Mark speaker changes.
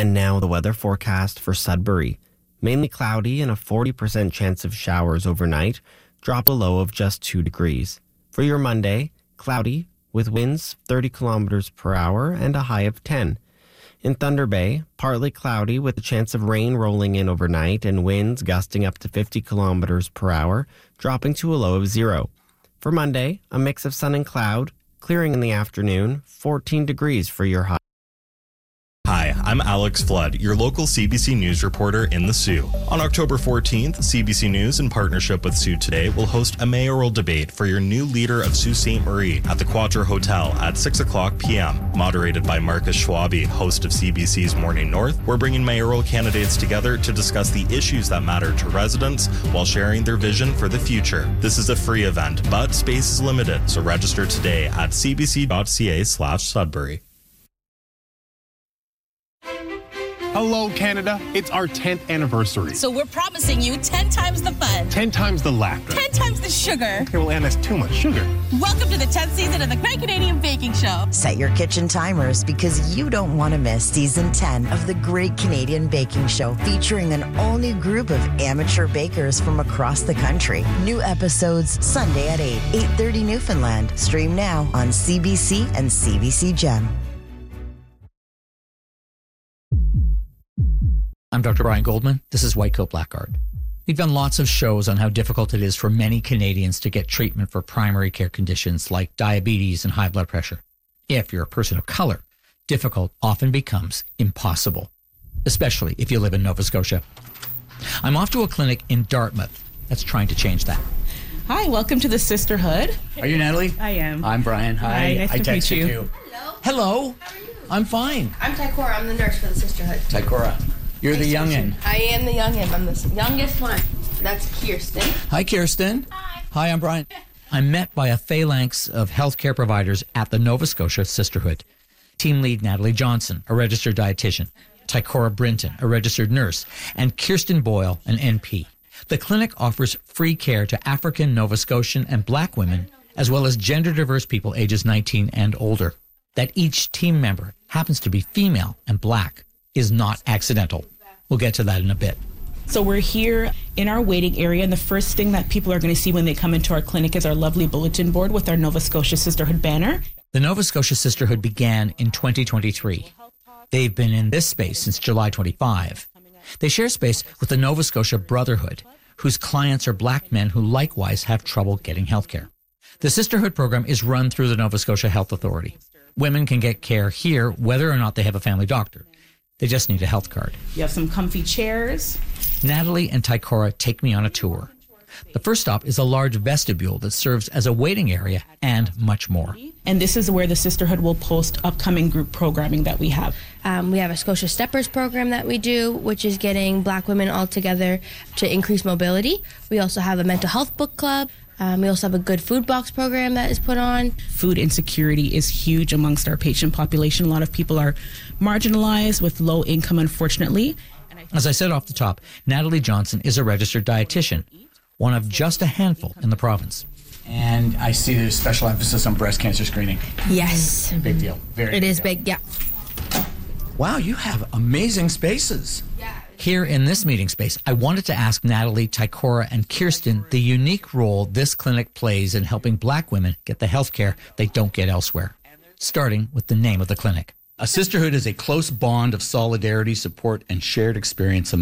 Speaker 1: And now the weather forecast for Sudbury. Mainly cloudy and a 40% chance of showers overnight. Drop a low of just 2 degrees. For your Monday, cloudy with winds 30 kilometers per hour and a high of 10. In Thunder Bay, partly cloudy with a chance of rain rolling in overnight and winds gusting up to 50 kilometers per hour, dropping to a low of 0. For Monday, a mix of sun and cloud, clearing in the afternoon, 14 degrees for your high.
Speaker 2: Hi, I'm Alex Flood, your local CBC News reporter in the Sioux. On October 14th, CBC News, in partnership with Sioux Today, will host a mayoral debate for your new leader of Sault Ste. Marie at the Quattro Hotel at 6 o'clock p.m. Moderated by Marcus Schwabe, host of CBC's Morning North, we're bringing mayoral candidates together to discuss the issues that matter to residents while sharing their vision for the future. This is a free event, but space is limited, so register today at cbc.ca/Sudbury.
Speaker 3: Hello, Canada. It's our 10th anniversary.
Speaker 4: So we're promising you 10 times the fun.
Speaker 3: 10 times the laughter.
Speaker 4: 10 times the sugar.
Speaker 3: Okay, well, Anne, that's too much sugar.
Speaker 4: Welcome to the 10th season of the Great Canadian Baking Show.
Speaker 5: Set your kitchen timers because you don't want to miss season 10 of the Great Canadian Baking Show, featuring an all-new group of amateur bakers from across the country. New episodes Sunday at 8, 8:30 Newfoundland. Stream now on CBC and CBC Gem.
Speaker 6: I'm Dr. Brian Goldman. This is White Coat Blackguard. We've done lots of shows on how difficult it is for many Canadians to get treatment for primary care conditions like diabetes and high blood pressure. If you're a person of color, difficult often becomes impossible, especially if you live in Nova Scotia. I'm off to a clinic in Dartmouth that's trying to change that.
Speaker 7: Hi, welcome to the Sisterhood.
Speaker 6: Are you Natalie?
Speaker 7: I am.
Speaker 6: I'm Brian. Hi.
Speaker 7: Nice
Speaker 6: I
Speaker 7: to meet
Speaker 6: texted
Speaker 7: you.
Speaker 6: Hello. How are you? I'm fine.
Speaker 8: I'm Taikora. I'm the nurse for the Sisterhood.
Speaker 6: Taikora. You're the youngin'.
Speaker 8: I am the youngin'. I'm the youngest one. That's Kirsten.
Speaker 6: Hi, Kirsten.
Speaker 8: Hi.
Speaker 6: Hi, I'm Brian. I'm met by a phalanx of healthcare providers at the Nova Scotia Sisterhood. Team lead Natalie Johnson, a registered dietitian, Taikora Brinton, a registered nurse, and Kirsten Boyle, an NP. The clinic offers free care to African, Nova Scotian, and Black women, as well as gender-diverse people ages 19 and older. That each team member happens to be female and Black is not accidental. We'll get to that in a bit.
Speaker 7: So we're here in our waiting area, and the first thing that people are going to see when they come into our clinic is our lovely bulletin board with our Nova Scotia Sisterhood banner.
Speaker 6: The Nova Scotia Sisterhood began in 2023. They've been in this space since July 25. They share space with the Nova Scotia Brotherhood, whose clients are Black men who likewise have trouble getting health care. The Sisterhood program is run through the Nova Scotia Health Authority. Women can get care here whether or not they have a family doctor. They just need a health card.
Speaker 7: You have some comfy chairs.
Speaker 6: Natalie and Taikora take me on a tour. The first stop is a large vestibule that serves as a waiting area and much more.
Speaker 7: And this is where the Sisterhood will post upcoming group programming that we have.
Speaker 8: We have a Scotia Steppers program that we do, which is getting Black women all together to increase mobility. We also have a mental health book club. We also have a good food box program that is put on.
Speaker 7: Food insecurity is huge amongst our patient population. A lot of people are marginalized with low income, unfortunately.
Speaker 6: As I said off the top, Natalie Johnson is a registered dietitian, one of just a handful in the province.
Speaker 9: And I see there's special emphasis on breast cancer screening.
Speaker 8: Yes.
Speaker 9: Big deal. Very
Speaker 8: It
Speaker 9: big
Speaker 8: is
Speaker 9: deal.
Speaker 8: big, yeah.
Speaker 9: Wow, you have amazing spaces.
Speaker 6: Here in this meeting space, I wanted to ask Natalie, Taikora, and Kirsten the unique role this clinic plays in helping Black women get the health care they don't get elsewhere, starting with the name of the clinic.
Speaker 9: A sisterhood is a close bond of solidarity, support, and shared experience among